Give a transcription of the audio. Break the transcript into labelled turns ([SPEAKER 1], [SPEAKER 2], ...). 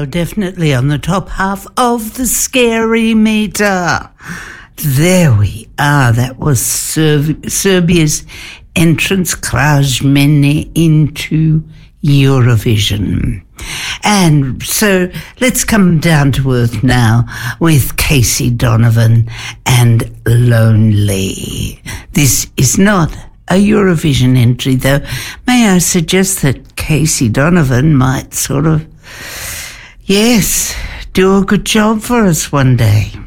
[SPEAKER 1] go, definitely on the top half of the scary meter. There we are. That was Serbia's entrance, Kraj Mene, into Eurovision. And so let's come down to earth now with Casey Donovan and Lonely. This is not a Eurovision entry, though. May I suggest that Casey Donovan might sort of, yes, do a good job for us one day.